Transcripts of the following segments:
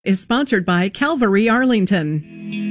is sponsored by Calvary Arlington.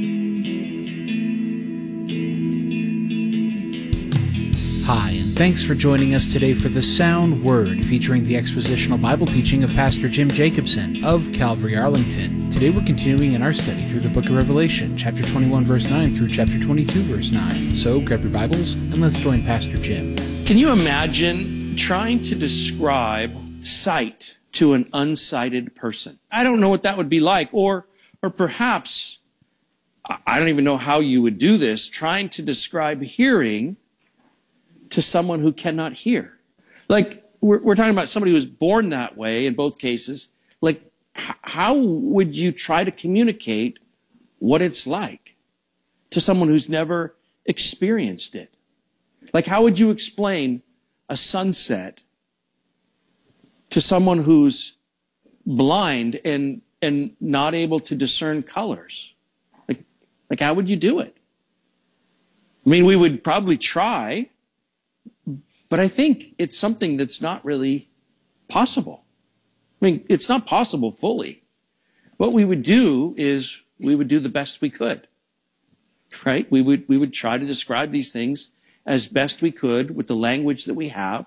Hi, and thanks for joining us today for The Sound Word, featuring the expositional Bible teaching of Pastor Jim Jacobson of Calvary Arlington. Today we're continuing in our study through the book of Revelation, chapter 21, verse 9 through chapter 22, verse 9. So grab your Bibles and let's join Pastor Jim. Can you imagine trying to describe sight to an unsighted person? I don't know what that would be like. Or perhaps, I don't even know how you would do this, trying to describe hearing to someone who cannot hear. Like, we're talking about somebody who was born that way in both cases. Like, how would you try to communicate what it's like to someone who's never experienced it? Like, how would you explain a sunset to someone who's blind and not able to discern colors? Like, how would you do it? I mean, we would probably try, but I think it's something that's not really possible. I mean, it's not possible fully. What we would do is we would do the best we could, right? We would try to describe these things as best we could with the language that we have.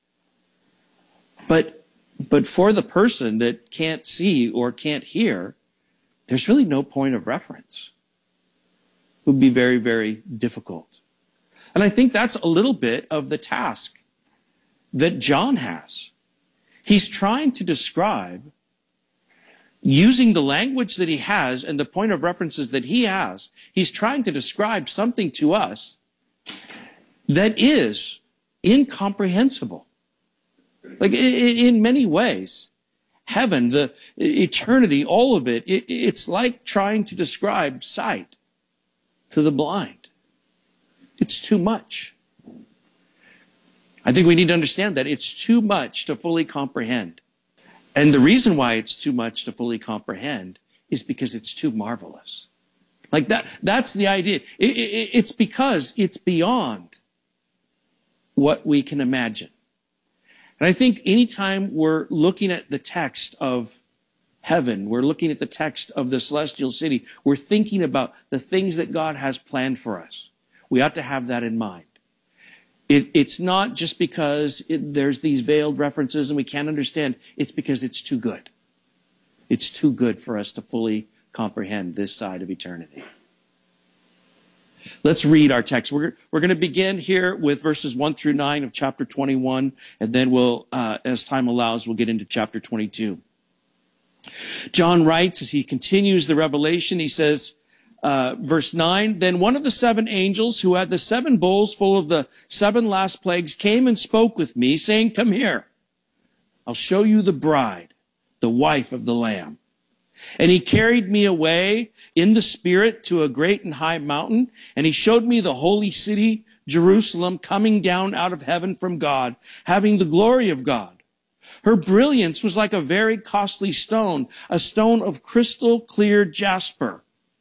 But for the person that can't see or can't hear, there's really no point of reference. It would be very, very difficult. And I think that's a little bit of the task that John has. He's trying to describe, using the language that he has and the point of references that he has, he's trying to describe something to us that is incomprehensible. Like, in many ways, heaven, the eternity, all of it, it's like trying to describe sight to the blind. It's too much. I think we need to understand that it's too much to fully comprehend. And the reason why it's too much to fully comprehend is because it's too marvelous. Like that's the idea. It's because it's beyond what we can imagine. And I think anytime we're looking at the text of heaven, we're looking at the text of the celestial city, we're thinking about the things that God has planned for us. We ought to have that in mind. It's not just because there's these veiled references and we can't understand. It's because it's too good. It's too good for us to fully comprehend this side of eternity. Let's read our text. We're going to begin here with verses 1 through 9 of chapter 21, and then we'll, as time allows, we'll get into chapter 22. John writes as he continues the revelation, he says, verse 9, then one of the seven angels who had the seven bowls full of the seven last plagues came and spoke with me, saying, come here, I'll show you the bride, the wife of the Lamb. And he carried me away in the Spirit to a great and high mountain, and he showed me the holy city, Jerusalem, coming down out of heaven from God, having the glory of God. Her brilliance was like a very costly stone, a stone of crystal clear jasper.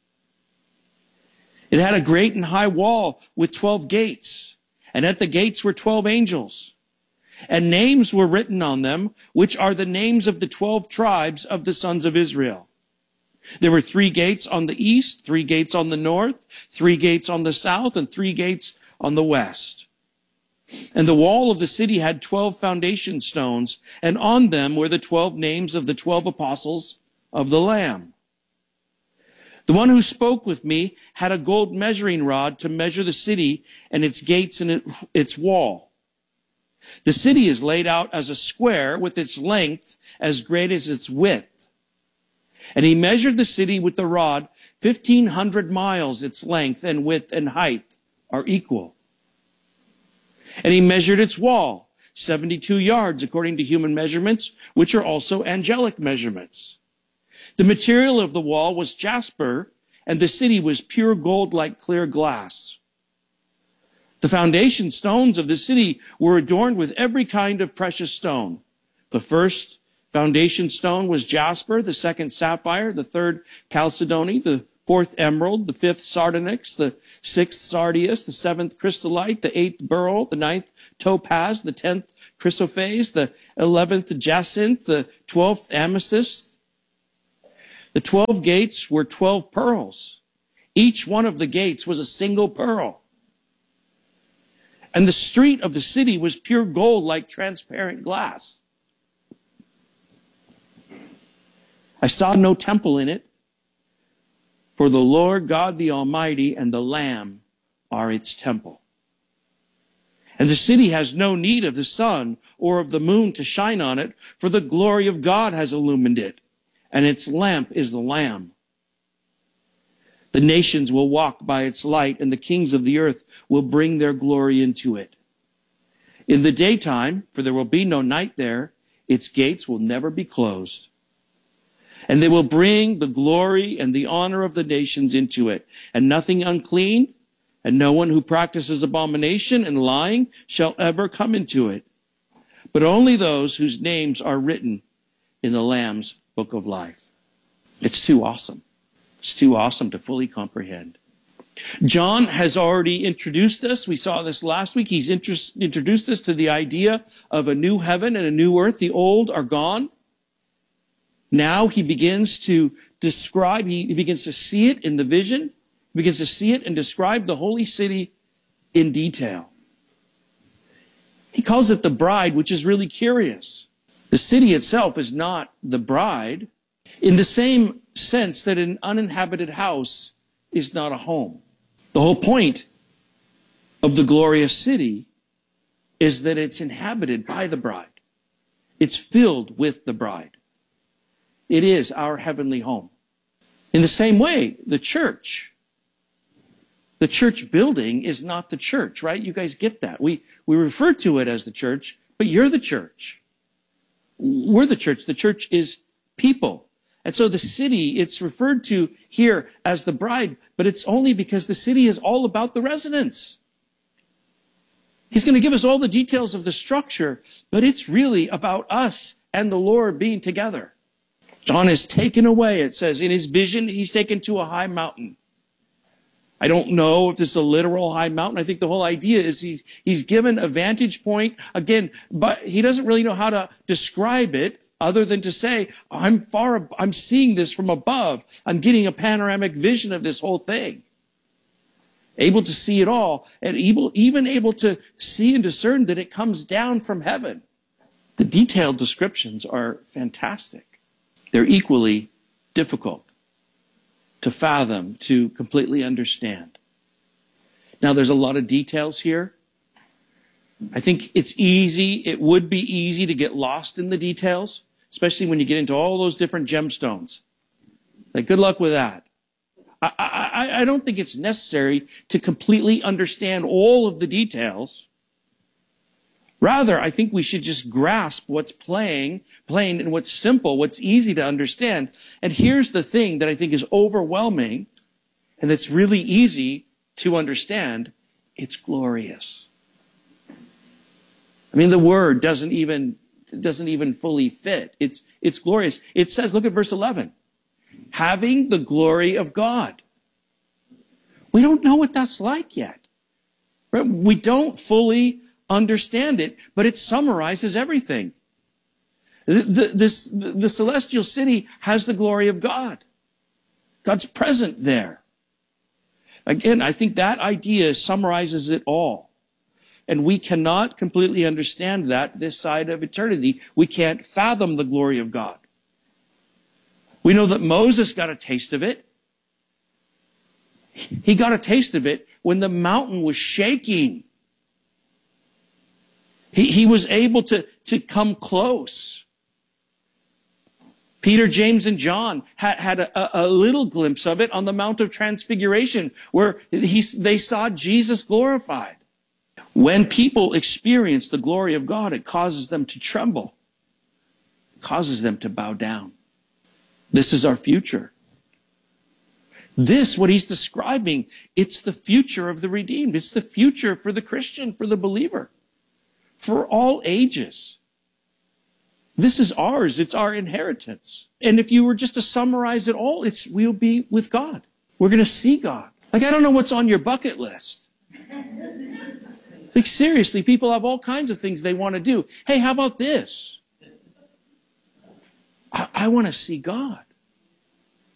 It had a great and high wall with 12 gates, and at the gates were 12 angels. And names were written on them, which are the names of the 12 tribes of the sons of Israel. There were 3 gates on the east, 3 gates on the north, 3 gates on the south, and 3 gates on the west. And the wall of the city had 12 foundation stones, and on them were the 12 names of the 12 apostles of the Lamb. The one who spoke with me had a gold measuring rod to measure the city and its gates and its wall. The city is laid out as a square with its length as great as its width. And he measured the city with the rod, 1,500 miles. Its length and width and height are equal. And he measured its wall, 72 yards according to human measurements, which are also angelic measurements. The material of the wall was jasper, and the city was pure gold like clear glass. The foundation stones of the city were adorned with every kind of precious stone. The first foundation stone was jasper, the second sapphire, the third chalcedony, the fourth emerald, the fifth sardonyx, the sixth sardius, the seventh chrysolite, the eighth beryl, the ninth topaz, the 10th chrysoprase, the 11th jacinth, the 12th amethyst, The 12 gates were 12 pearls. Each one of the gates was a single pearl. And the street of the city was pure gold like transparent glass. I saw no temple in it, for the Lord God the Almighty and the Lamb are its temple. And the city has no need of the sun or of the moon to shine on it, for the glory of God has illumined it, and its lamp is the Lamb. The nations will walk by its light, and the kings of the earth will bring their glory into it. In the daytime, for there will be no night there, its gates will never be closed. And they will bring the glory and the honor of the nations into it. And nothing unclean, and no one who practices abomination and lying shall ever come into it, but only those whose names are written in the Lamb's book of life. It's too awesome. It's too awesome to fully comprehend. John has already introduced us. We saw this last week. He's introduced us to the idea of a new heaven and a new earth. The old are gone. Now he begins to describe, he begins to see it in the vision. He begins to see it and describe the holy city in detail. He calls it the bride, which is really curious. The city itself is not the bride in the same sense that an uninhabited house is not a home. The whole point of the glorious city is that it's inhabited by the bride. It's filled with the bride. It is our heavenly home. In the same way, the church building is not the church, right? You guys get that. We refer to it as the church, but you're the church. We're the church. The church is people. And so the city, it's referred to here as the bride, but it's only because the city is all about the residents. He's going to give us all the details of the structure, but it's really about us and the Lord being together. John is taken away, it says. In his vision, he's taken to a high mountain. I don't know if this is a literal high mountain. I think the whole idea is he's given a vantage point, again, but he doesn't really know how to describe it other than to say, I'm seeing this from above. I'm getting a panoramic vision of this whole thing. Able to see it all, and even able to see and discern that it comes down from heaven. The detailed descriptions are fantastic. They're equally difficult to fathom, to completely understand. Now, there's a lot of details here. I think it would be easy to get lost in the details, especially when you get into all those different gemstones. Like, good luck with that. I don't think it's necessary to completely understand all of the details. Rather, I think we should just grasp what's plain and what's simple, what's easy to understand. And here's the thing that I think is overwhelming and that's really easy to understand. It's glorious. I mean, the word doesn't even fully fit. It's glorious. It says, look at verse 11. Having the glory of God. We don't know what that's like yet. Right? We don't fully understand it, but it summarizes everything. The celestial city has the glory of God. God's present there. Again, I think that idea summarizes it all. And we cannot completely understand that this side of eternity. We can't fathom the glory of God. We know that Moses got a taste of it. He got a taste of it when the mountain was shaking. He was able to come close. Peter, James, and John had a little glimpse of it on the Mount of Transfiguration, where they saw Jesus glorified. When people experience the glory of God, it causes them to tremble. It causes them to bow down. This is our future. This, what he's describing, it's the future of the redeemed. It's the future for the Christian, for the believer, for all ages. This is ours. It's our inheritance. And if you were just to summarize it all, we'll be with God. We're going to see God. Like, I don't know what's on your bucket list. Like, seriously, people have all kinds of things they want to do. Hey, how about this? I want to see God.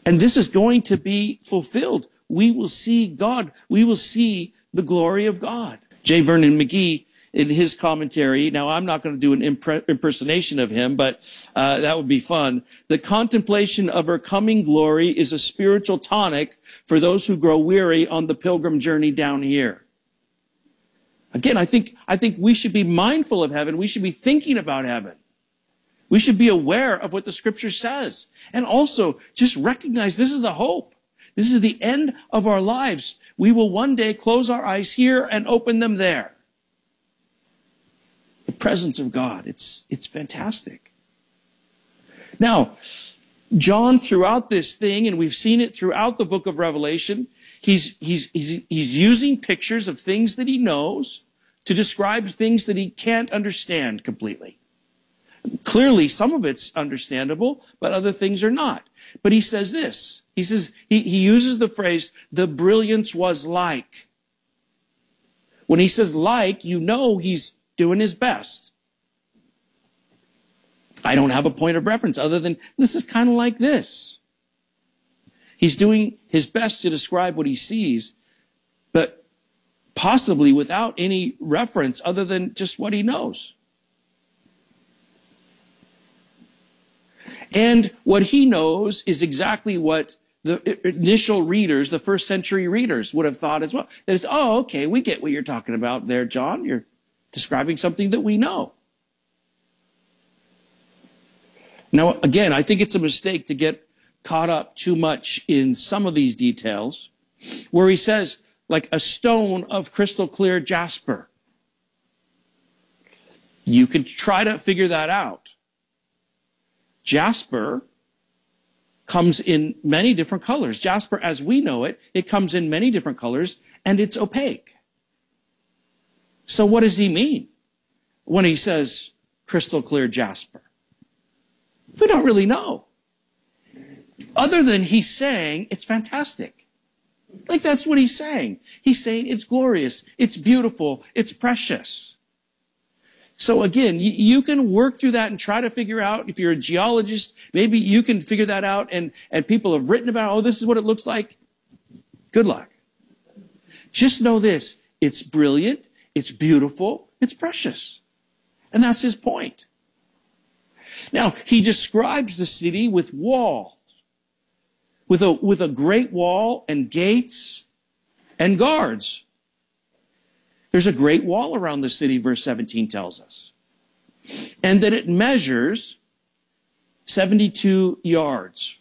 And this is going to be fulfilled. We will see God. We will see the glory of God. J. Vernon McGee, in his commentary, now I'm not going to do an impersonation of him, but that would be fun. The contemplation of her coming glory is a spiritual tonic for those who grow weary on the pilgrim journey down here. Again, I think we should be mindful of heaven. We should be thinking about heaven. We should be aware of what the scripture says. And also just recognize this is the hope. This is the end of our lives. We will one day close our eyes here and open them there. The presence of God. It's fantastic. Now, John, throughout this thing, and we've seen it throughout the book of Revelation, he's using pictures of things that he knows to describe things that he can't understand completely. Clearly, some of it's understandable, but other things are not. But he says this. He says, he uses the phrase, the brilliance was like. When he says like, you know he's doing his best. I don't have a point of reference other than this is kind of like this. He's doing his best to describe what he sees, but possibly without any reference other than just what he knows. And what he knows is exactly what the initial readers, the first century readers, would have thought as well. That is, oh, okay, we get what you're talking about there, John. You're describing something that we know. Now, again, I think it's a mistake to get caught up too much in some of these details, where he says, like a stone of crystal clear jasper. You could try to figure that out. Jasper comes in many different colors. Jasper, as we know it, it comes in many different colors, and it's opaque. So what does he mean when he says crystal clear jasper? We don't really know. Other than he's saying it's fantastic. Like that's what he's saying. He's saying it's glorious, it's beautiful, it's precious. So again, you can work through that and try to figure out, if you're a geologist, maybe you can figure that out and people have written about, oh, this is what it looks like. Good luck. Just know this, it's brilliant, it's beautiful, it's precious. And that's his point. Now, he describes the city with walls, with a great wall and gates and guards. There's a great wall around the city, verse 17 tells us. And that it measures 72 yards.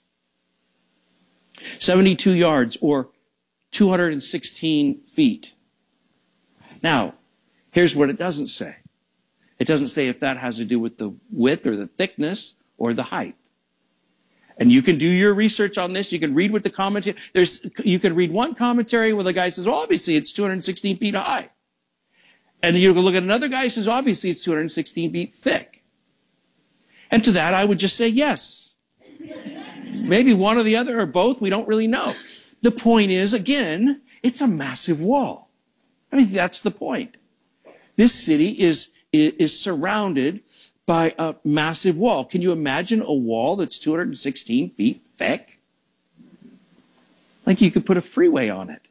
72 yards, or 216 feet. Now, here's what it doesn't say. It doesn't say if that has to do with the width or the thickness or the height. And you can do your research on this. You can read what the commentary, you can read one commentary where the guy says, well, obviously it's 216 feet high. And you can look at another guy who says, obviously it's 216 feet thick. And to that, I would just say yes. Maybe one or the other or both. We don't really know. The point is, again, it's a massive wall. I mean, that's the point. This city is surrounded by a massive wall. Can you imagine a wall that's 216 feet thick? Like you could put a freeway on it.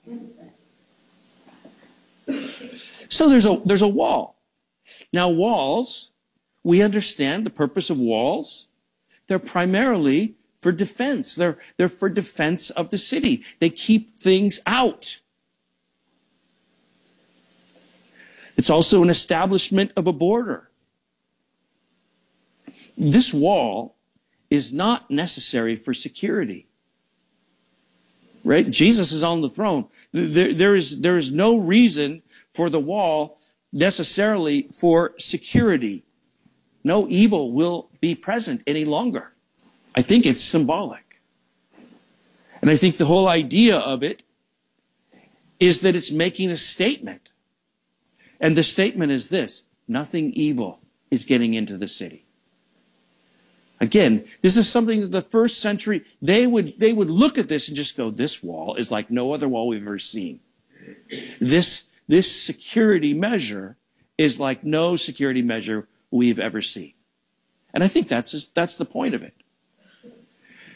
So there's a wall. Now walls, we understand the purpose of walls. They're primarily for defense. They're for defense of the city. They keep things out. It's also an establishment of a border. This wall is not necessary for security. Right? Jesus is on the throne. There is no reason for the wall necessarily for security. No evil will be present any longer. I think it's symbolic. And I think the whole idea of it is that it's making a statement. And the statement is this: nothing evil is getting into the city. Again, this is something that the first century, they would look at this and just go, this wall is like no other wall we've ever seen. This security measure is like no security measure we've ever seen. And I think that's the point of it.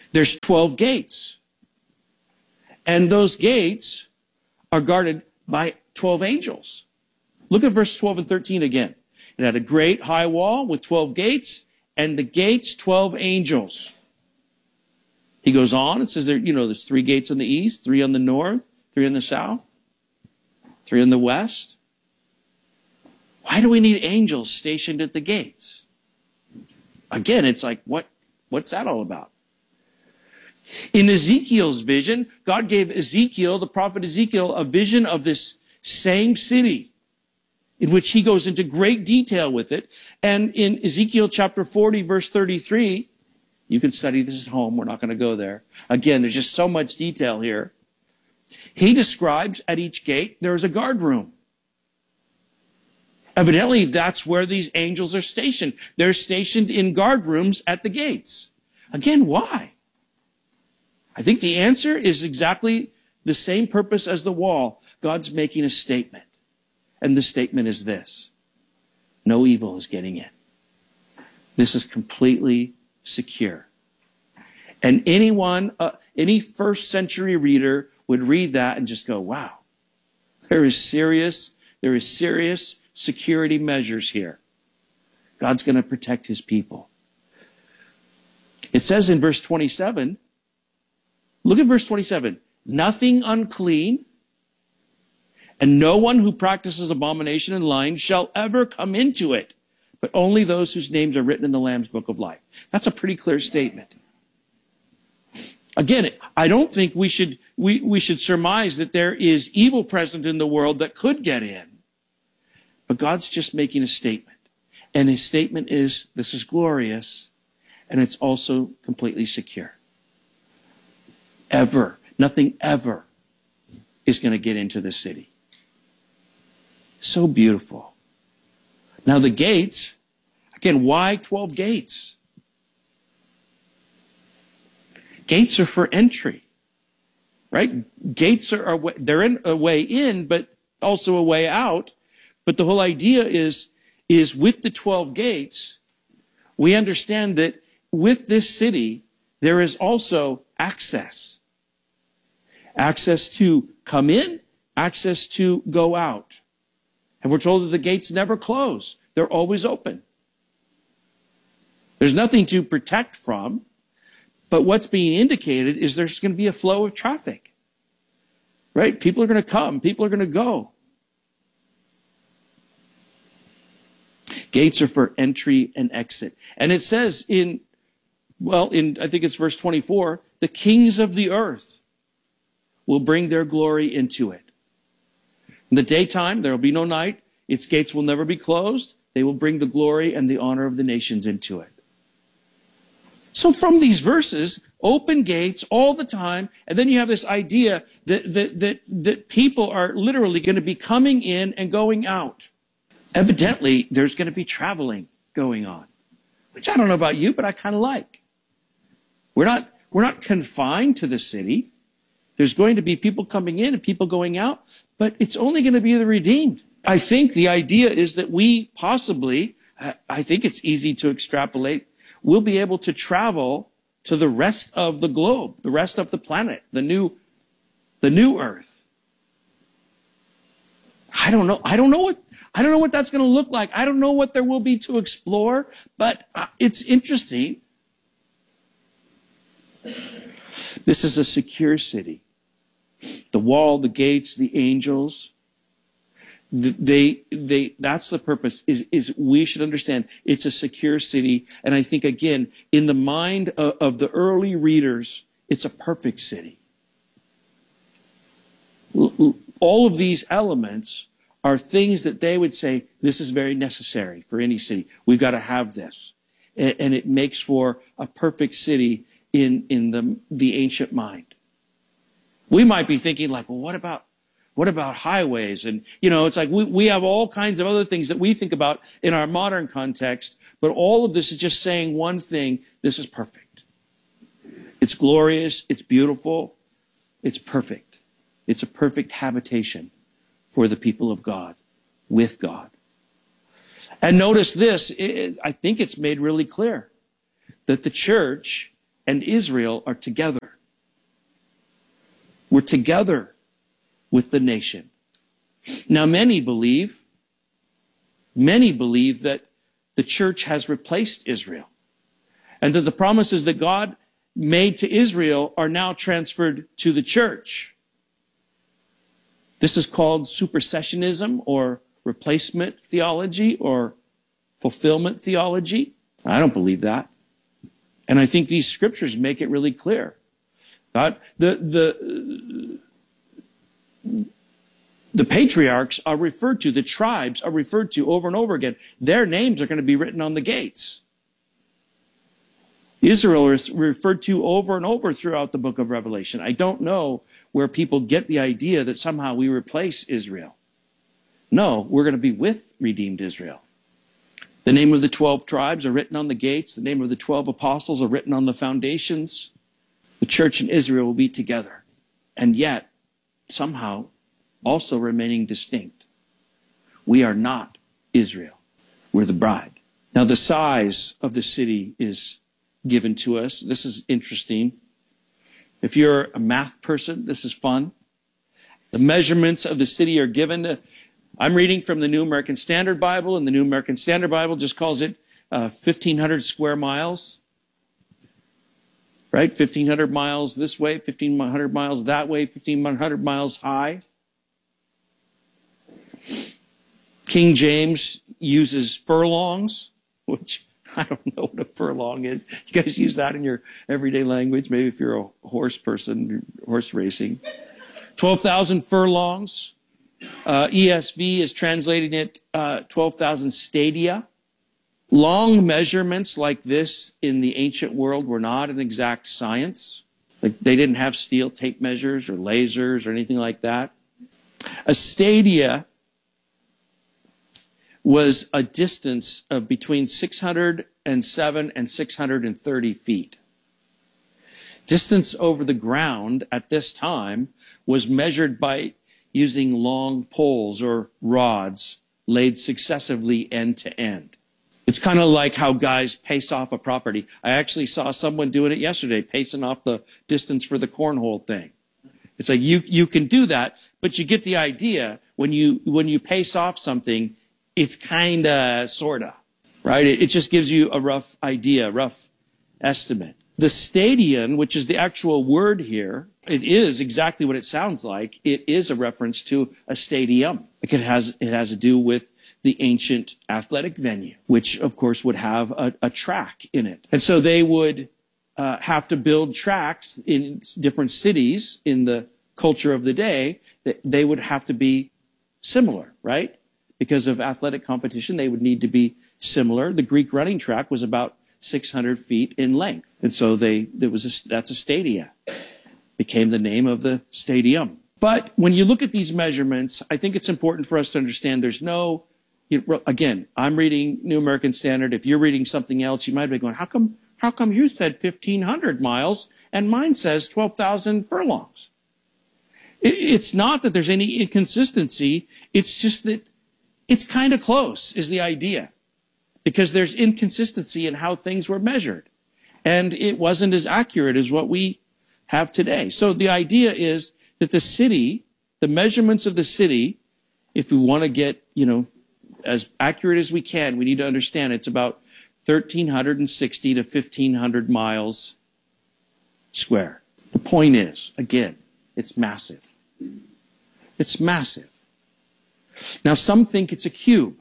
There's 12 gates. And those gates are guarded by 12 angels. Look at verse 12 and 13 again. It had a great high wall with 12 gates, and the gates 12 angels. He goes on and says there's 3 gates on the east, 3 on the north, 3 on the south, 3 on the west. Why do we need angels stationed at the gates? Again, it's like, what's that all about? In Ezekiel's vision, God gave Ezekiel, the prophet Ezekiel, a vision of this same city in which he goes into great detail with it. And in Ezekiel chapter 40, verse 33, you can study this at home. We're not going to go there. Again, there's just so much detail here. He describes at each gate there is a guard room. Evidently, that's where these angels are stationed. They're stationed in guard rooms at the gates. Again, why? I think the answer is exactly the same purpose as the wall. God's making a statement. And the statement is this: no evil is getting in. This is completely secure. And any first century reader would read that and just go, wow, there is serious security measures here. God's going to protect his people. It says in verse 27, look at verse 27, nothing unclean and no one who practices abomination and lying shall ever come into it, but only those whose names are written in the Lamb's book of life. That's a pretty clear statement. Again, I don't think we should surmise that there is evil present in the world that could get in. But God's just making a statement. And his statement is, this is glorious, and it's also completely secure. Nothing ever is going to get into the city. So beautiful. Now the gates, again, why 12 gates? Gates are for entry, right? Gates they're a way in, but also a way out. But the whole idea is with the 12 gates, we understand that with this city, there is also access. Access to come in, access to go out. And we're told that the gates never close. They're always open. There's nothing to protect from, but what's being indicated is there's going to be a flow of traffic. Right? People are going to come. People are going to go. Gates are for entry and exit. And it says in I think it's verse 24, the kings of the earth will bring their glory into it. In the daytime, there will be no night. Its gates will never be closed. They will bring the glory and the honor of the nations into it. So from these verses, open gates all the time, and then you have this idea that people are literally going to be coming in and going out. Evidently, there's going to be traveling going on, which I don't know about you, but I kind of like. We're not confined to the city. There's going to be people coming in and people going out, but it's only going to be the redeemed. I think the idea is that we possibly, I think it's easy to extrapolate, we'll be able to travel to the rest of the globe, the rest of the planet, the new earth. I don't know what that's going to look like. I don't know what there will be to explore, but it's interesting. This is a secure city. The wall, the gates, the angels, that's the purpose, is we should understand it's a secure city. And I think, again, in the mind of the early readers, it's a perfect city. All of these elements are things that they would say, this is very necessary for any city. We've got to have this. And it makes for a perfect city in the ancient mind. We might be thinking like, well, what about highways? And, it's like we have all kinds of other things that we think about in our modern context, but all of this is just saying one thing: this is perfect. It's glorious. It's beautiful. It's perfect. It's a perfect habitation for the people of God, with God. And notice this, I think it's made really clear that the church and Israel are together. We're together with the nation. Now, many believe that the church has replaced Israel, and that the promises that God made to Israel are now transferred to the church. This is called supersessionism, or replacement theology, or fulfillment theology. I don't believe that. And I think these scriptures make it really clear. God, the patriarchs are referred to, the tribes are referred to over and over again. Their names are going to be written on the gates. Israel is referred to over and over throughout the book of Revelation. I don't know where people get the idea that somehow we replace Israel. No, we're going to be with redeemed Israel. The name of the 12 tribes are written on the gates. The name of the 12 apostles are written on the foundations. The church and Israel will be together, and yet somehow also remaining distinct. We are not Israel. We're the bride. Now, the size of the city is given to us. This is interesting. If you're a math person, this is fun. The measurements of the city are given. I'm reading from the New American Standard Bible, and the New American Standard Bible just calls it 1,500 square miles. Right? 1,500 miles this way, 1,500 miles that way, 1,500 miles high. King James uses furlongs, which I don't know what a furlong is. You guys use that in your everyday language, maybe if you're a horse person, horse racing. 12,000 furlongs. ESV is translating it 12,000 stadia. Long measurements like this in the ancient world were not an exact science. Like, they didn't have steel tape measures or lasers or anything like that. A stadia was a distance of between 607 and 630 feet. Distance over the ground at this time was measured by using long poles or rods laid successively end to end. It's kind of like how guys pace off a property. I actually saw someone doing it yesterday, pacing off the distance for the cornhole thing. It's like you can do that, but you get the idea. When you pace off something, it's kind of, sort of, right? It just gives you a rough idea, rough estimate. The stadion, which is the actual word here, it is exactly what it sounds like. It is a reference to a stadium. Like, it has to do with the ancient athletic venue, which of course would have a track in it. And so they would have to build tracks in different cities in the culture of the day. They would have to be similar, right? Because of athletic competition, they would need to be similar. The Greek running track was about 600 feet in length. And so that's a stadia. Became the name of the stadium. But when you look at these measurements, I think it's important for us to understand there's no, again, I'm reading New American Standard. If you're reading something else, you might be going, how come you said 1,500 miles and mine says 12,000 furlongs? It's not that there's any inconsistency. It's just that it's kind of close is the idea, because there's inconsistency in how things were measured. And it wasn't as accurate as what we have today. So the idea is that the city, the measurements of the city, if we want to get, as accurate as we can, we need to understand it's about 1,360 to 1,500 miles square. The point is, again, it's massive. It's massive. Now, some think it's a cube.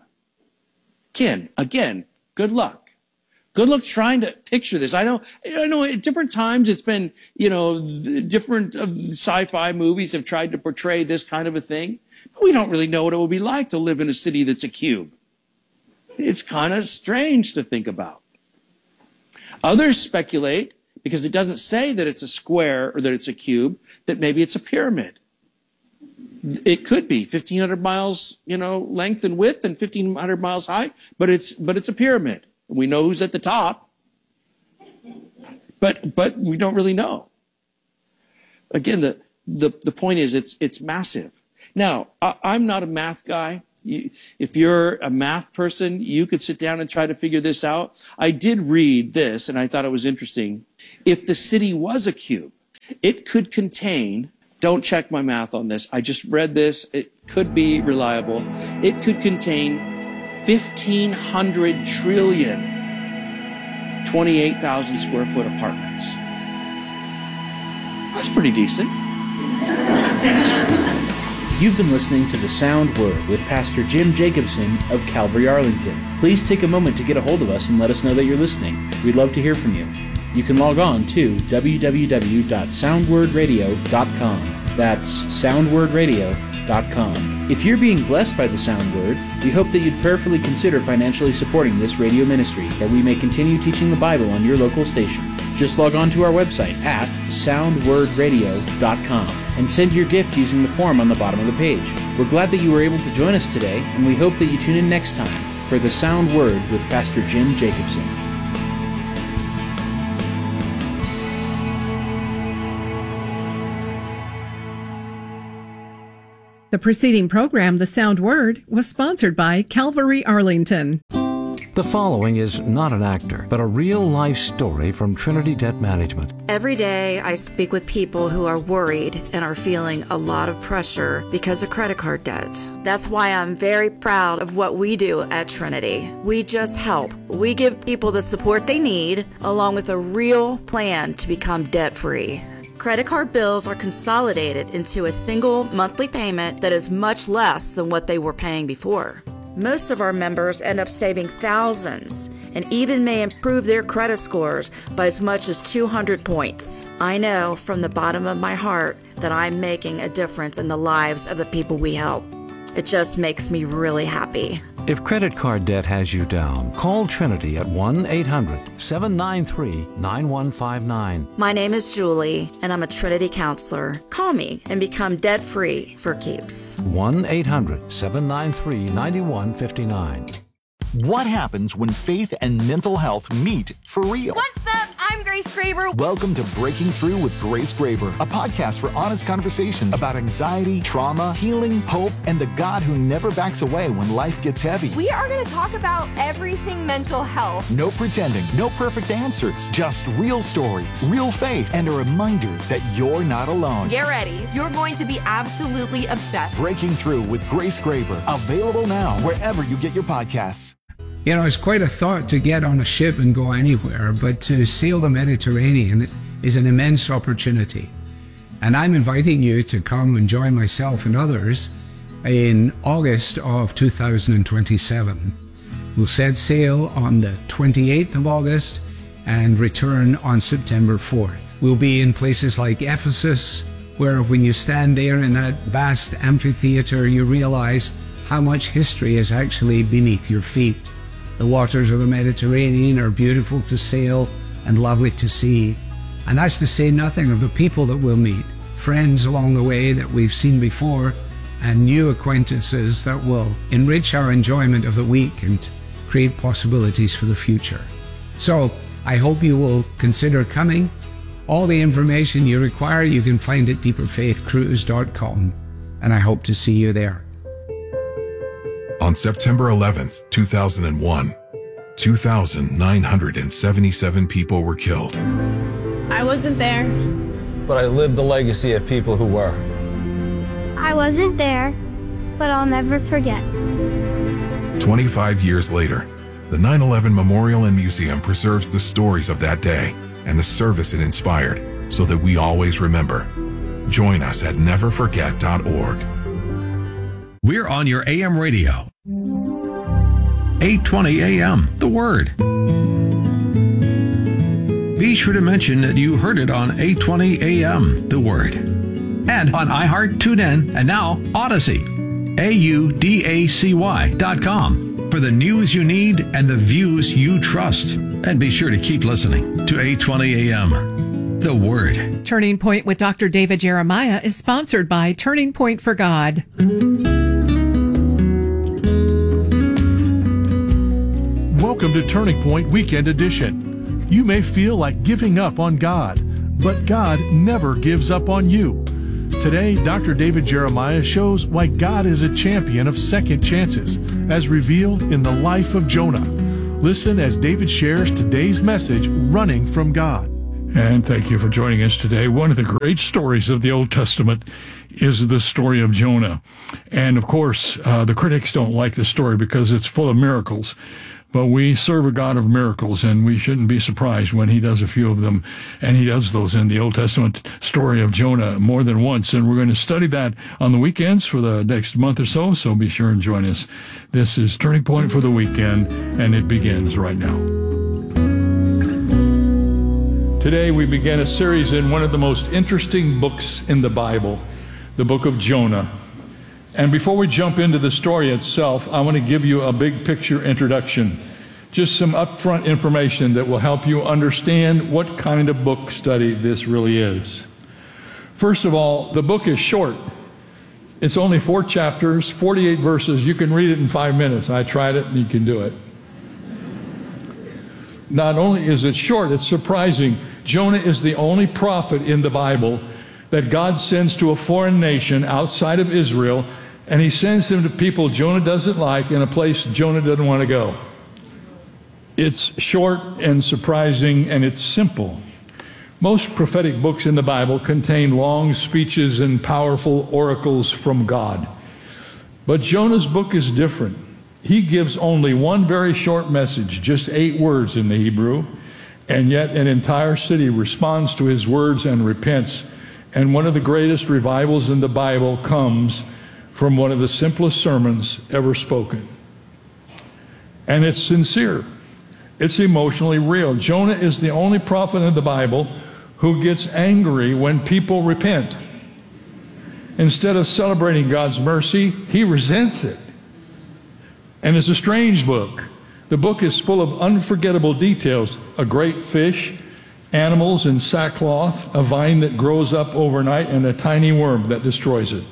Again, good luck. Good luck trying to picture this. I know at different times it's been, different sci-fi movies have tried to portray this kind of a thing. But we don't really know what it would be like to live in a city that's a cube. It's kind of strange to think about. Others speculate, because it doesn't say that it's a square or that it's a cube, that maybe it's a pyramid. It could be 1,500 miles, length and width and 1,500 miles high, but it's a pyramid. We know who's at the top, but we don't really know. Again, the point is it's massive. Now, I'm not a math guy. If you're a math person, you could sit down and try to figure this out. I did read this, and I thought it was interesting. If the city was a cube, it could contain, don't check my math on this, I just read this, it could be reliable, it could contain 1,500 trillion 28,000 square foot apartments. That's pretty decent. You've been listening to The Sound Word with Pastor Jim Jacobson of Calvary Arlington. Please take a moment to get a hold of us and let us know that you're listening. We'd love to hear from you. You can log on to www.soundwordradio.com. That's soundwordradio.com. If you're being blessed by The Sound Word, we hope that you'd prayerfully consider financially supporting this radio ministry, that we may continue teaching the Bible on your local station. Just log on to our website at soundwordradio.com and send your gift using the form on the bottom of the page. We're glad that you were able to join us today, and we hope that you tune in next time for The Sound Word with Pastor Jim Jacobson. The preceding program, The Sound Word, was sponsored by Calvary Arlington. The following is not an actor, but a real-life story from Trinity Debt Management. Every day I speak with people who are worried and are feeling a lot of pressure because of credit card debt. That's why I'm very proud of what we do at Trinity. We just help. We give people the support they need, along with a real plan to become debt-free. Credit card bills are consolidated into a single monthly payment that is much less than what they were paying before. Most of our members end up saving thousands and even may improve their credit scores by as much as 200 points. I know from the bottom of my heart that I'm making a difference in the lives of the people we help. It just makes me really happy. If credit card debt has you down, call Trinity at 1-800-793-9159. My name is Julie, and I'm a Trinity counselor. Call me and become debt-free for keeps. 1-800-793-9159. What happens when faith and mental health meet for real? What's up? I'm Grace Graber. Welcome to Breaking Through with Grace Graber, a podcast for honest conversations about anxiety, trauma, healing, hope, and the God who never backs away when life gets heavy. We are going to talk about everything mental health. No pretending, no perfect answers, just real stories, real faith, and a reminder that you're not alone. Get ready. You're going to be absolutely obsessed. Breaking Through with Grace Graber, available now wherever you get your podcasts. You know, it's quite a thought to get on a ship and go anywhere, but to sail the Mediterranean is an immense opportunity. And I'm inviting you to come and join myself and others in August of 2027. We'll set sail on the 28th of August and return on September 4th. We'll be in places like Ephesus, where when you stand there in that vast amphitheater, you realize how much history is actually beneath your feet. The waters of the Mediterranean are beautiful to sail and lovely to see. And that's to say nothing of the people that we'll meet, friends along the way that we've seen before, and new acquaintances that will enrich our enjoyment of the week and create possibilities for the future. So I hope you will consider coming. All the information you require you can find at deeperfaithcruise.com, and I hope to see you there. On September 11th, 2001, 2,977 people were killed. I wasn't there, but I lived the legacy of people who were. I wasn't there, but I'll never forget. 25 years later, the 9/11 Memorial and Museum preserves the stories of that day and the service it inspired so that we always remember. Join us at neverforget.org. We're on your AM radio. 820 AM, The Word. Be sure to mention that you heard it on 820 AM, The Word. And on iHeart, TuneIn, and now Odyssey. AUDACY.com for the news you need and the views you trust. And be sure to keep listening to 820 AM, The Word. Turning Point with Dr. David Jeremiah is sponsored by Turning Point for God. Welcome to Turning Point Weekend Edition. You may feel like giving up on God, but God never gives up on you. Today, Dr. David Jeremiah shows why God is a champion of second chances, as revealed in the life of Jonah. Listen as David shares today's message, Running from God. And thank you for joining us today. One of the great stories of the Old Testament is the story of Jonah. And of course, the critics don't like the story because it's full of miracles. But we serve a God of miracles, and we shouldn't be surprised when he does a few of them. And he does those in the Old Testament story of Jonah more than once. And we're going to study that on the weekends for the next month or so. So be sure and join us. This is Turning Point for the weekend, and it begins right now. Today we begin a series in one of the most interesting books in the Bible, the book of Jonah. And before we jump into the story itself, I want to give you a big picture introduction, just some upfront information that will help you understand what kind of book study this really is. First of all, the book is short. It's only 4 chapters, 48 verses. You can read it in 5 minutes. I tried it, and you can do it. Not only is it short, it's surprising. Jonah is the only prophet in the Bible that God sends to a foreign nation outside of Israel, and he sends him to people Jonah doesn't like in a place Jonah doesn't want to go. It's short and surprising, and it's simple. Most prophetic books in the Bible contain long speeches and powerful oracles from God. But Jonah's book is different. He gives only one very short message, just 8 words in the Hebrew, and yet an entire city responds to his words and repents. And one of the greatest revivals in the Bible comes from one of the simplest sermons ever spoken. And it's sincere. It's emotionally real. Jonah is the only prophet in the Bible who gets angry when people repent. Instead of celebrating God's mercy, he resents it. And it's a strange book. The book is full of unforgettable details. A great fish, animals in sackcloth, a vine that grows up overnight, and a tiny worm that destroys it.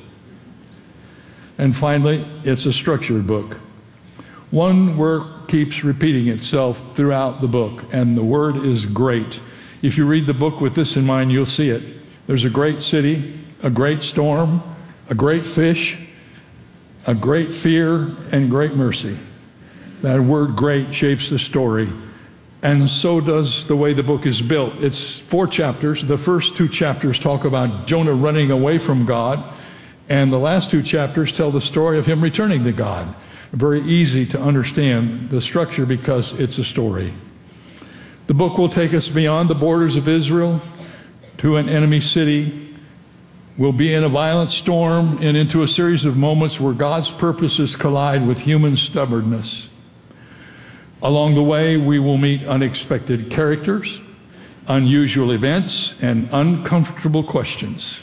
And finally, it's a structured book. One word keeps repeating itself throughout the book, and the word is great. If you read the book with this in mind, you'll see it. There's a great city, a great storm, a great fish, a great fear, and great mercy. That word great shapes the story, and so does the way the book is built. It's 4 chapters. The first 2 chapters talk about Jonah running away from God, and the last 2 chapters tell the story of him returning to God. Very easy to understand the structure because it's a story. The book will take us beyond the borders of Israel to an enemy city. We'll be in a violent storm and into a series of moments where God's purposes collide with human stubbornness. Along the way, we will meet unexpected characters, unusual events, and uncomfortable questions.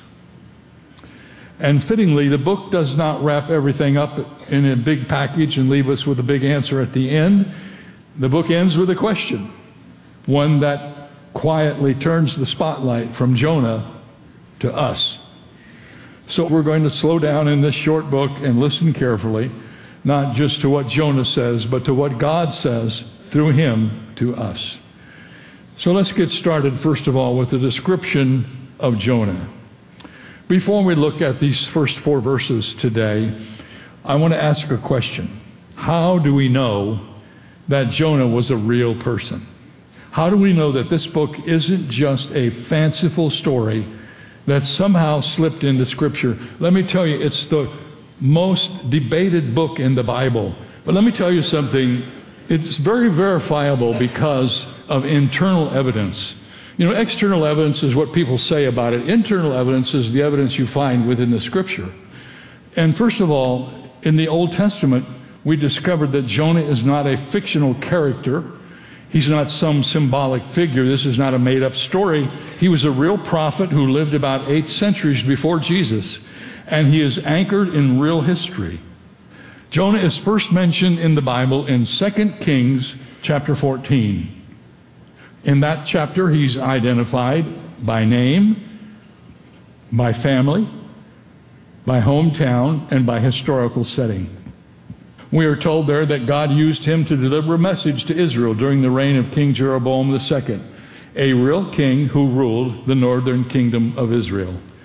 And fittingly, the book does not wrap everything up in a big package and leave us with a big answer at the end. The book ends with a question, one that quietly turns the spotlight from Jonah to us. So we're going to slow down in this short book and listen carefully, not just to what Jonah says, but to what God says through him to us. So let's get started, first of all, with the description of Jonah. Before we look at these first 4 verses today, I want to ask a question. How do we know that Jonah was a real person? How do we know that this book isn't just a fanciful story that somehow slipped into Scripture? Let me tell you, it's the most debated book in the Bible. But let me tell you something, it's very verifiable because of internal evidence. You know, external evidence is what people say about it. Internal evidence is the evidence you find within the Scripture. And first of all, in the Old Testament, we discovered that Jonah is not a fictional character. He's not some symbolic figure. This is not a made-up story. He was a real prophet who lived about 8 centuries before Jesus, and he is anchored in real history. Jonah is first mentioned in the Bible in 2 Kings chapter 14. In that chapter, he's identified by name, by family, by hometown, and by historical setting. We are told there that God used him to deliver a message to Israel during the reign of King Jeroboam II, a real king who ruled the northern kingdom of Israel.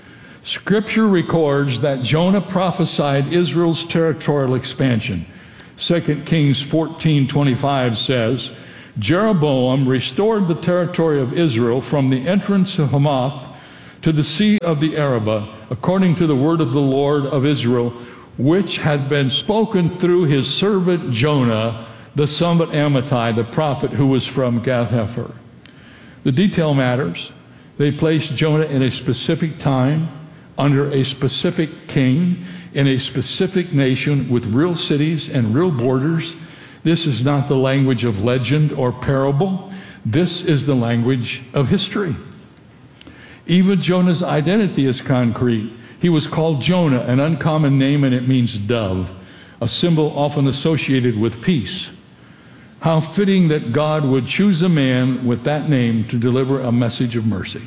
Scripture records that Jonah prophesied Israel's territorial expansion. 2 Kings 14:25 says, Jeroboam restored the territory of Israel from the entrance of Hamath to the sea of the Arabah, according to the word of the Lord of Israel, which had been spoken through his servant Jonah, the son of Amittai, the prophet who was from Gath-hepher. The detail matters. They placed Jonah in a specific time, under a specific king, in a specific nation with real cities and real borders. This is not the language of legend or parable. This is the language of history. Even Jonah's identity is concrete. He was called Jonah, an uncommon name, and it means dove, a symbol often associated with peace. How fitting that God would choose a man with that name to deliver a message of mercy.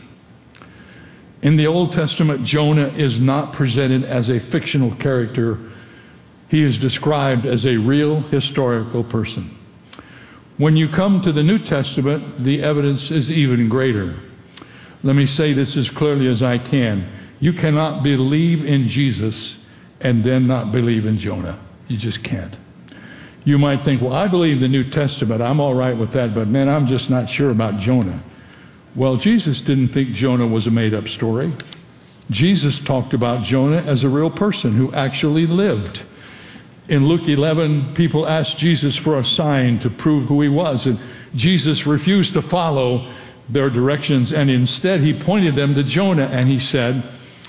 In the Old Testament, Jonah is not presented as a fictional character. He is described as a real historical person. When you come to the New Testament, the evidence is even greater. Let me say this as clearly as I can. You cannot believe in Jesus and then not believe in Jonah. You just can't. You might think, well, I believe the New Testament. I'm all right with that, but man, I'm just not sure about Jonah. Well, Jesus didn't think Jonah was a made-up story. Jesus talked about Jonah as a real person who actually lived. In Luke 11, people asked Jesus for a sign to prove who he was, and Jesus refused to follow their directions, and instead he pointed them to Jonah, and he said,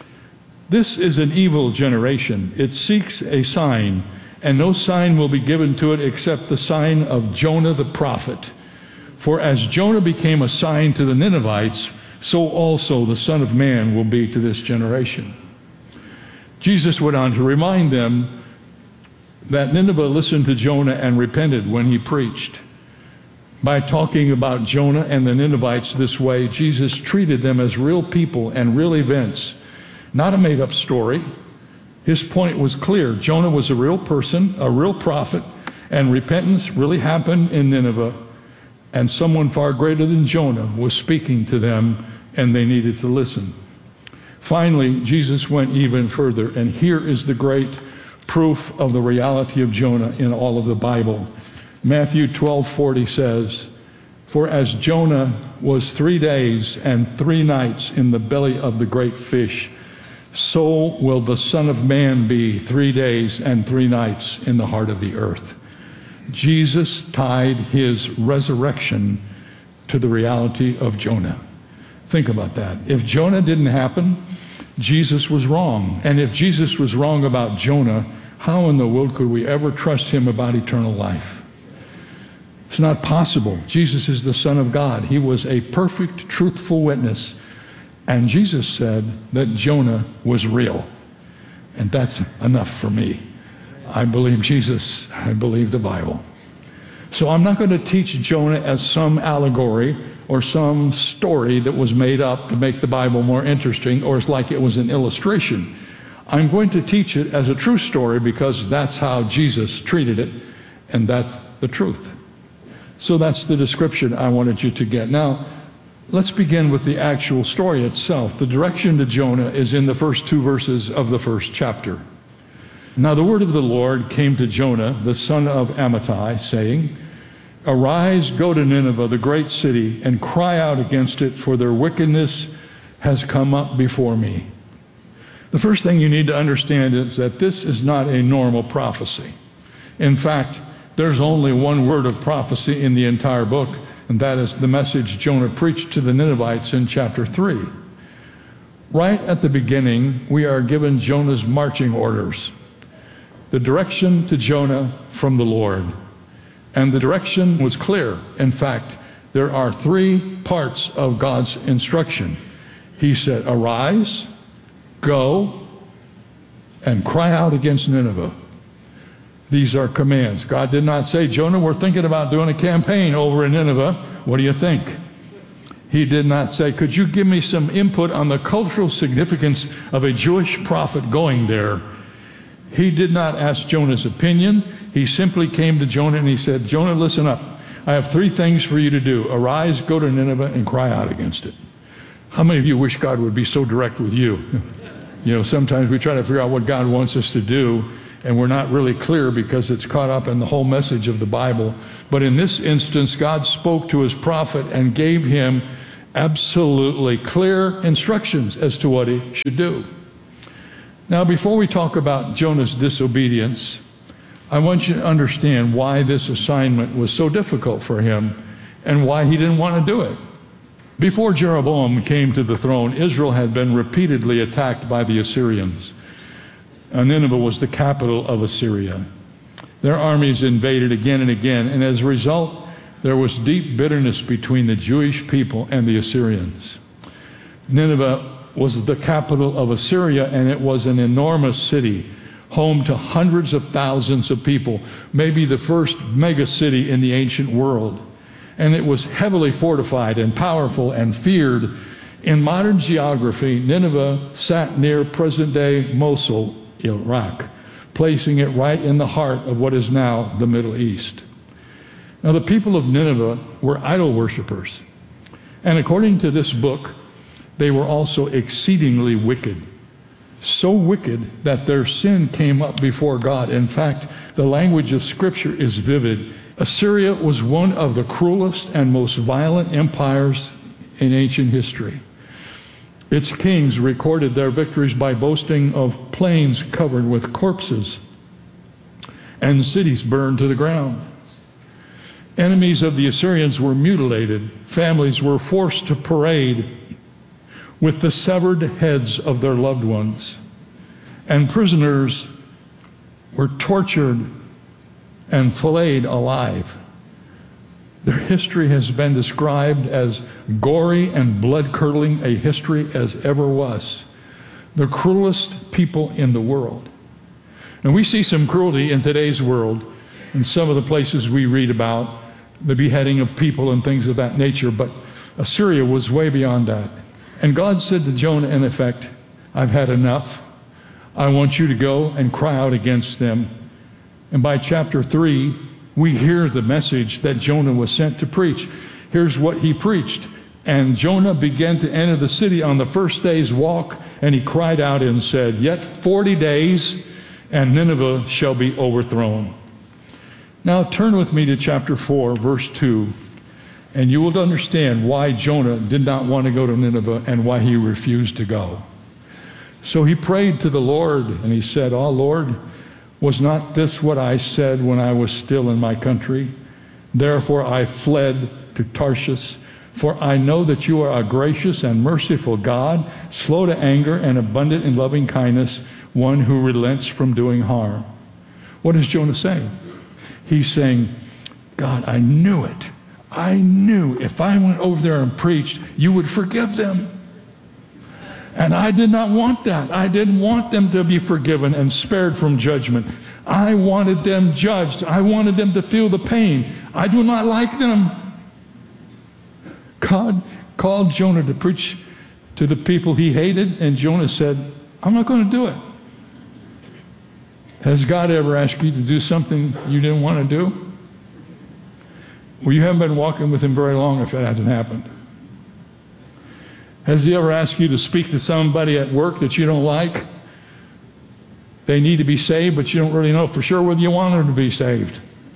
"This is an evil generation. It seeks a sign, and no sign will be given to it except the sign of Jonah the prophet. For as Jonah became a sign to the Ninevites, so also the Son of Man will be to this generation." Jesus went on to remind them that Nineveh listened to Jonah and repented when he preached. By talking about Jonah and the Ninevites this way, Jesus treated them as real people and real events, not a made-up story. His point was clear. Jonah was a real person, a real prophet, and repentance really happened in Nineveh. And someone far greater than Jonah was speaking to them, and they needed to listen. Finally, Jesus went even further, and here is the great proof of the reality of Jonah in all of the Bible. Matthew 12:40 says, "For as Jonah was 3 days and 3 nights in the belly of the great fish, so will the Son of Man be 3 days and 3 nights in the heart of the earth." Jesus tied his resurrection to the reality of Jonah. Think about that. If Jonah didn't happen, Jesus was wrong. And if Jesus was wrong about Jonah, how in the world could we ever trust him about eternal life? It's not possible. Jesus is the Son of God. He was a perfect, truthful witness. And Jesus said that Jonah was real. And that's enough for me. I believe Jesus. I believe the Bible. So I'm not going to teach Jonah as some allegory or some story that was made up to make the Bible more interesting, or it's like it was an illustration. I'm going to teach it as a true story because that's how Jesus treated it, and that's the truth. So that's the description I wanted you to get. Now, let's begin with the actual story itself. The direction to Jonah is in the first 2 verses of the first chapter. Now the word of the Lord came to Jonah, the son of Amittai, saying, "Arise, go to Nineveh, the great city, and cry out against it, for their wickedness has come up before me." The first thing you need to understand is that this is not a normal prophecy. In fact, there's only one word of prophecy in the entire book, and that is the message Jonah preached to the Ninevites in chapter 3. Right at the beginning, we are given Jonah's marching orders. The direction to Jonah from the Lord. And the direction was clear. In fact, there are 3 parts of God's instruction. He said, "Arise, go, and cry out against Nineveh." These are commands. God did not say, "Jonah, we're thinking about doing a campaign over in Nineveh. What do you think?" He did not say, "Could you give me some input on the cultural significance of a Jewish prophet going there?" He did not ask Jonah's opinion. He simply came to Jonah and he said, "Jonah, listen up. I have 3 things for you to do. Arise, go to Nineveh, and cry out against it." How many of you wish God would be so direct with you? You know, sometimes we try to figure out what God wants us to do, and we're not really clear because it's caught up in the whole message of the Bible. But in this instance, God spoke to his prophet and gave him absolutely clear instructions as to what he should do. Now, before we talk about Jonah's disobedience, I want you to understand why this assignment was so difficult for him and why he didn't want to do it. Before Jeroboam came to the throne, Israel had been repeatedly attacked by the Assyrians. Nineveh was the capital of Assyria. Their armies invaded again and again, and as a result, there was deep bitterness between the Jewish people and the Assyrians. Nineveh was the capital of Assyria, and it was an enormous city, home to hundreds of thousands of people, maybe the first mega city in the ancient world. And it was heavily fortified and powerful and feared. In modern geography, Nineveh sat near present-day Mosul, Iraq, placing it right in the heart of what is now the Middle East. Now, the people of Nineveh were idol worshippers, and according to this book, they were also exceedingly wicked. So wicked that their sin came up before God. In fact, the language of Scripture is vivid. Assyria was one of the cruelest and most violent empires in ancient history. Its kings recorded their victories by boasting of plains covered with corpses and cities burned to the ground. Enemies of the Assyrians were mutilated. Families were forced to parade with the severed heads of their loved ones. And prisoners were tortured and filleted alive. Their history has been described as gory and blood-curdling a history as ever was. The cruelest people in the world. And we see some cruelty in today's world in some of the places we read about, the beheading of people and things of that nature, but Assyria was way beyond that. And God said to Jonah, in effect, I've had enough. I want you to go and cry out against them. And by chapter 3, we hear the message that Jonah was sent to preach. Here's what he preached. And Jonah began to enter the city on the first day's walk, and he cried out and said, Yet 40 days, and Nineveh shall be overthrown. Now turn with me to chapter 4, verse 2, and you will understand why Jonah did not want to go to Nineveh and why he refused to go. So he prayed to the Lord, and he said, Oh Lord, was not this what I said when I was still in my country? Therefore I fled to Tarshish, for I know that you are a gracious and merciful God, slow to anger and abundant in loving kindness, one who relents from doing harm. What is Jonah saying? He's saying, God, I knew it. I knew if I went over there and preached, you would forgive them. And I did not want that. I didn't want them to be forgiven and spared from judgment. I wanted them judged. I wanted them to feel the pain. I do not like them. God called Jonah to preach to the people he hated, and Jonah said, I'm not going to do it. Has God ever asked you to do something you didn't want to do? Well, you haven't been walking with him very long if that hasn't happened. Has he ever asked you to speak to somebody at work that you don't like? They need to be saved, but you don't really know for sure whether you want them to be saved.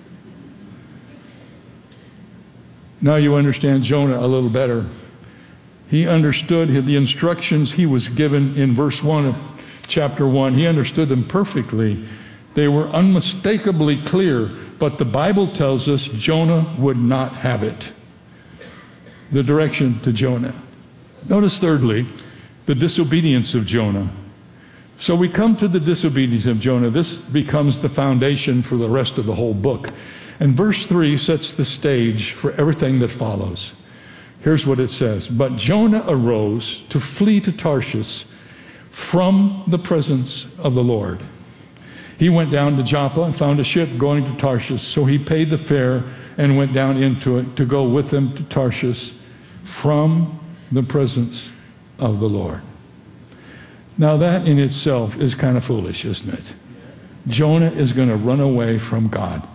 Now you understand Jonah a little better. He understood the instructions he was given in verse 1 of chapter 1. He understood them perfectly. They were unmistakably clear, but the Bible tells us Jonah would not have it. The direction to Jonah. Notice thirdly, the disobedience of Jonah. So we come to the disobedience of Jonah. This becomes the foundation for the rest of the whole book. And verse 3 sets the stage for everything that follows. Here's what it says. But Jonah arose to flee to Tarshish from the presence of the Lord. He went down to Joppa and found a ship going to Tarshish. So he paid the fare and went down into it to go with them to Tarshish from the presence of the Lord. Now that in itself is kind of foolish, isn't it? Jonah is going to run away from God.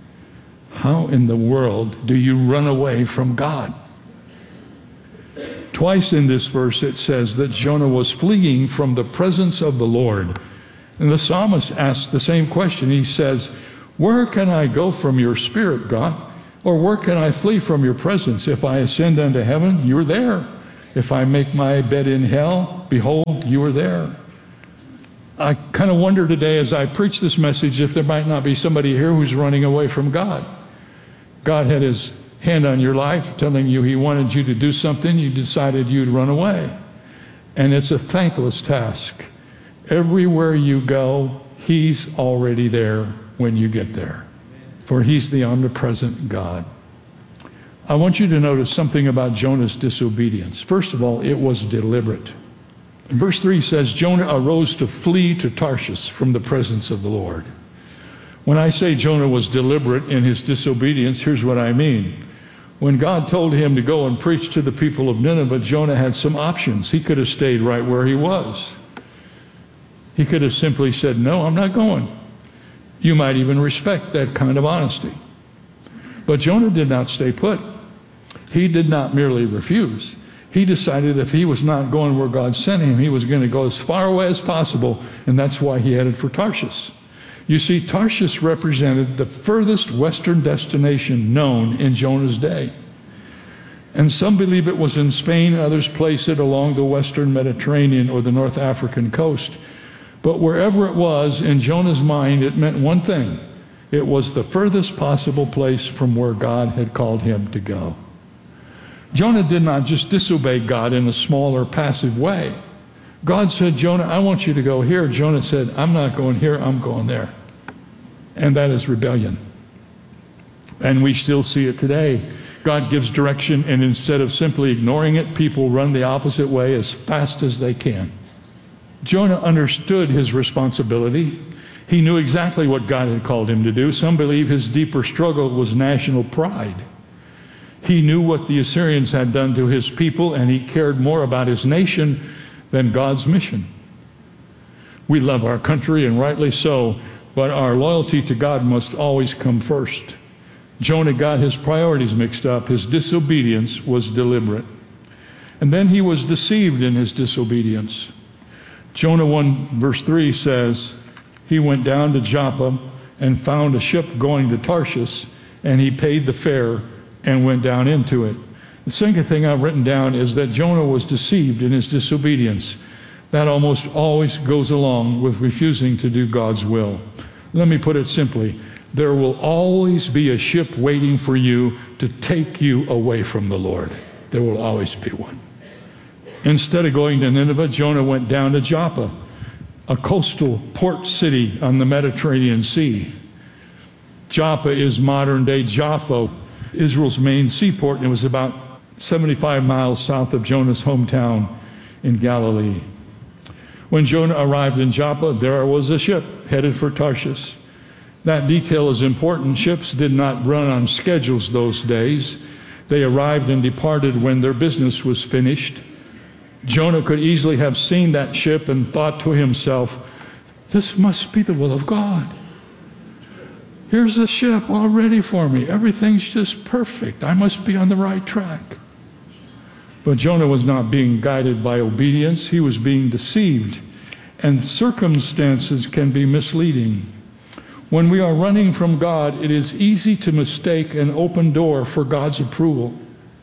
How in the world do you run away from God? Twice in this verse it says that Jonah was fleeing from the presence of the Lord. And the psalmist asks the same question. He says, where can I go from your spirit, God? Or where can I flee from your presence? If I ascend unto heaven, you are there. If I make my bed in hell, behold, you are there. I kind of wonder today as I preach this message if there might not be somebody here who's running away from God. God had his hand on your life, telling you he wanted you to do something. You decided you'd run away. And it's a thankless task. Everywhere you go, he's already there when you get there. For he's the omnipresent God. I want you to notice something about Jonah's disobedience. First of all, it was deliberate. Verse 3 says, Jonah arose to flee to Tarshish from the presence of the Lord. When I say Jonah was deliberate in his disobedience, here's what I mean. When God told him to go and preach to the people of Nineveh, Jonah had some options. He could have stayed right where he was. He could have simply said, no, I'm not going. You might even respect that kind of honesty. But Jonah did not stay put. He did not merely refuse. He decided if he was not going where God sent him, he was going to go as far away as possible, and that's why he headed for Tarshish. You see, Tarshish represented the furthest western destination known in Jonah's day. And some believe it was in Spain, others place it along the western Mediterranean or the North African coast. But wherever it was, in Jonah's mind, it meant one thing. It was the furthest possible place from where God had called him to go. Jonah did not just disobey God in a smaller, passive way. God said, Jonah, I want you to go here. Jonah said, I'm not going here, I'm going there. And that is rebellion. And we still see it today. God gives direction, and instead of simply ignoring it, people run the opposite way as fast as they can. Jonah understood his responsibility. He knew exactly what God had called him to do. Some believe his deeper struggle was national pride. He knew what the Assyrians had done to his people, and he cared more about his nation than God's mission. We love our country, and rightly so, but our loyalty to God must always come first. Jonah got his priorities mixed up. His disobedience was deliberate. And then he was deceived in his disobedience. Jonah 1 verse 3 says, he went down to Joppa and found a ship going to Tarshish, and he paid the fare and went down into it. The second thing I've written down is that Jonah was deceived in his disobedience. That almost always goes along with refusing to do God's will. Let me put it simply. There will always be a ship waiting for you to take you away from the Lord. There will always be one. Instead of going to Nineveh, Jonah went down to Joppa, a coastal port city on the Mediterranean Sea. Joppa is modern-day Jaffa, Israel's main seaport, and it was about 75 miles south of Jonah's hometown in Galilee. When Jonah arrived in Joppa, there was a ship headed for Tarshish. That detail is important. Ships did not run on schedules those days. They arrived and departed when their business was finished. Jonah could easily have seen that ship and thought to himself, this must be the will of God. Here's a ship all ready for me. Everything's just perfect. I must be on the right track. But Jonah was not being guided by obedience. He was being deceived. And circumstances can be misleading. When we are running from God, it is easy to mistake an open door for God's approval.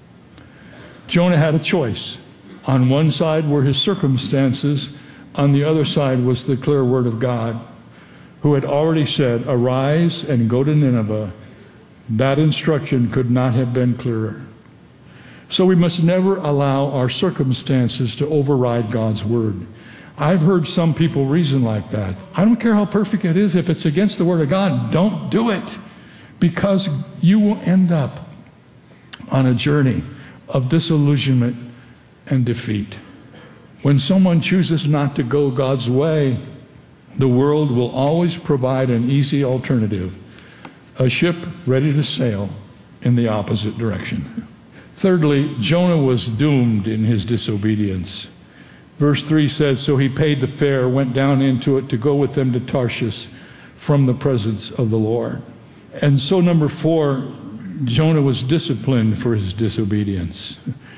Jonah had a choice. On one side were his circumstances. On the other side was the clear word of God, who had already said, arise and go to Nineveh. That instruction could not have been clearer. So we must never allow our circumstances to override God's word. I've heard some people reason like that. I don't care how perfect it is. If it's against the word of God, don't do it, because you will end up on a journey of disillusionment and defeat. When someone chooses not to go God's way, the world will always provide an easy alternative, a ship ready to sail in the opposite direction. Thirdly, Jonah was doomed in his disobedience. Verse 3 says, so he paid the fare, went down into it to go with them to Tarshish from the presence of the Lord. And so number 4, Jonah was disciplined for his disobedience.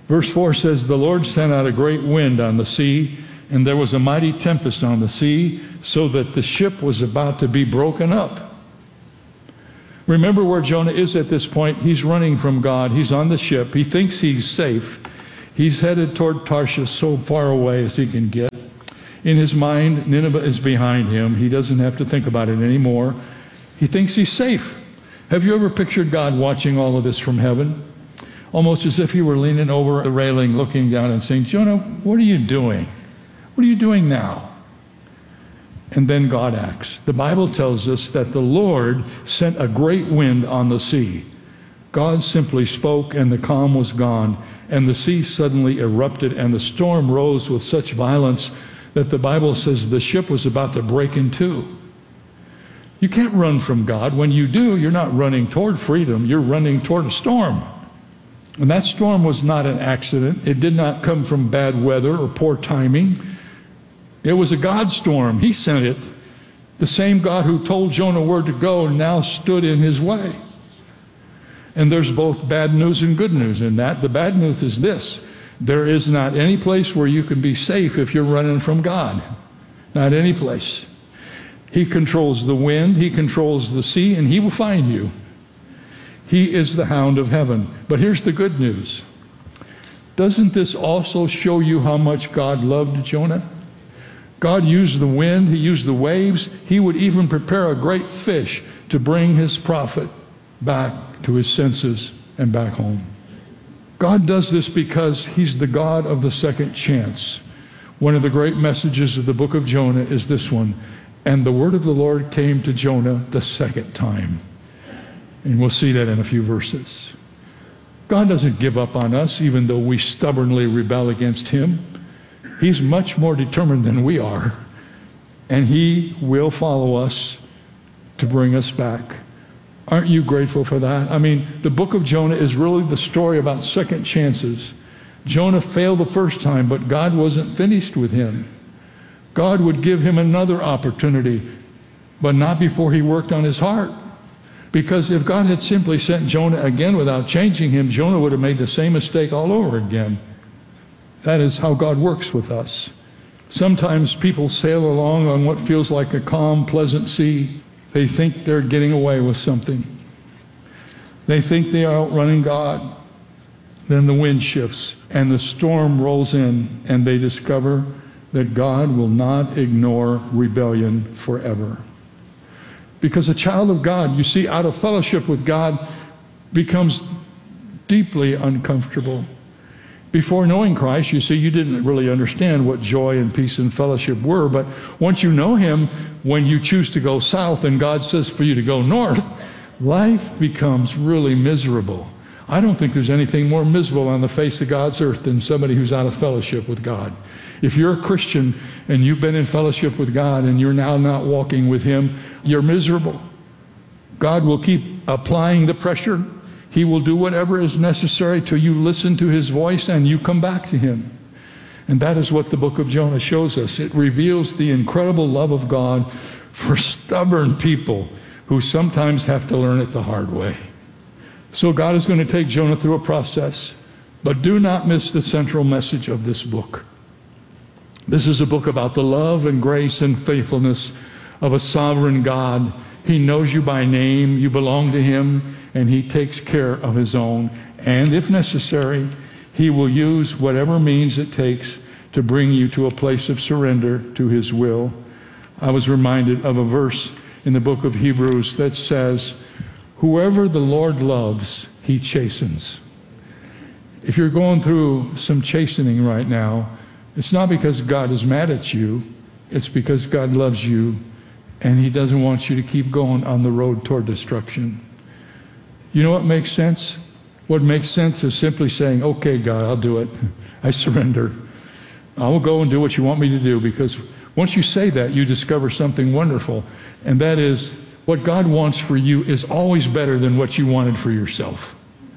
Verse 4 says, the Lord sent out a great wind on the sea, and there was a mighty tempest on the sea, so that the ship was about to be broken up. Remember where Jonah is at this point. He's running from God. He's on the ship. He thinks he's safe. He's headed toward Tarshish, so far away as he can get. In his mind, Nineveh is behind him. He doesn't have to think about it anymore. He thinks he's safe. Have you ever pictured God watching all of this from heaven? Almost as if he were leaning over the railing, looking down and saying, Jonah, what are you doing? What are you doing now? And then God acts. The Bible tells us that the Lord sent a great wind on the sea. God simply spoke, and the calm was gone, and the sea suddenly erupted, and the storm rose with such violence that the Bible says the ship was about to break in two. You can't run from God. When you do, you're not running toward freedom. You're running toward a storm. And that storm was not an accident. It did not come from bad weather or poor timing. It was a God storm. He sent it. The same God who told Jonah where to go now stood in his way. And there's both bad news and good news in that. The bad news is this: there is not any place where you can be safe if you're running from God. Not any place. He controls the wind, he controls the sea, and he will find you. He is the hound of heaven. But here's the good news. Doesn't this also show you how much God loved Jonah? God used the wind, he used the waves. He would even prepare a great fish to bring his prophet back to his senses and back home. God does this because he's the God of the second chance. One of the great messages of the book of Jonah is this one: and the word of the Lord came to Jonah the second time. And we'll see that in a few verses. God doesn't give up on us even though we stubbornly rebel against him. He's much more determined than we are, and he will follow us to bring us back. Aren't you grateful for that? I mean, the book of Jonah is really the story about second chances. Jonah failed the first time, but God wasn't finished with him. God would give him another opportunity, but not before he worked on his heart. Because if God had simply sent Jonah again without changing him, Jonah would have made the same mistake all over again. That is how God works with us. Sometimes people sail along on what feels like a calm, pleasant sea. They think they're getting away with something. They think they are outrunning God. Then the wind shifts and the storm rolls in, and they discover that God will not ignore rebellion forever. Because a child of God, you see, out of fellowship with God, becomes deeply uncomfortable. Before knowing Christ, you see, you didn't really understand what joy and peace and fellowship were, but once you know him, when you choose to go south and God says for you to go north, life becomes really miserable. I don't think there's anything more miserable on the face of God's earth than somebody who's out of fellowship with God. If you're a Christian and you've been in fellowship with God and you're now not walking with him, you're miserable. God will keep applying the pressure. He will do whatever is necessary till you listen to his voice and you come back to him. And that is what the book of Jonah shows us. It reveals the incredible love of God for stubborn people who sometimes have to learn it the hard way. So God is going to take Jonah through a process, but do not miss the central message of this book. This is a book about the love and grace and faithfulness of a sovereign God. He knows you by name, you belong to him, and he takes care of his own. And if necessary, he will use whatever means it takes to bring you to a place of surrender to his will. I was reminded of a verse in the book of Hebrews that says, whoever the Lord loves, he chastens. If you're going through some chastening right now, it's not because God is mad at you, it's because God loves you and he doesn't want you to keep going on the road toward destruction. You know what makes sense? What makes sense is simply saying, okay, God, I'll do it. I surrender. I will go and do what you want me to do, because once you say that, you discover something wonderful, and that is what God wants for you is always better than what you wanted for yourself.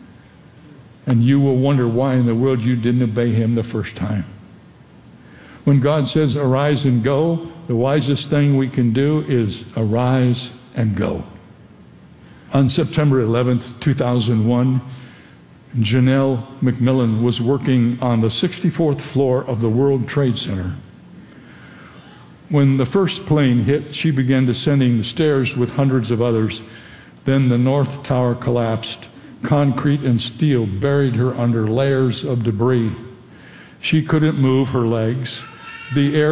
And you will wonder why in the world you didn't obey him the first time. When God says, arise and go, the wisest thing we can do is arise and go. On September 11th, 2001, Janelle McMillan was working on the 64th floor of the World Trade Center. When the first plane hit, she began descending the stairs with hundreds of others. Then the North Tower collapsed. Concrete and steel buried her under layers of debris. She couldn't move her legs. The air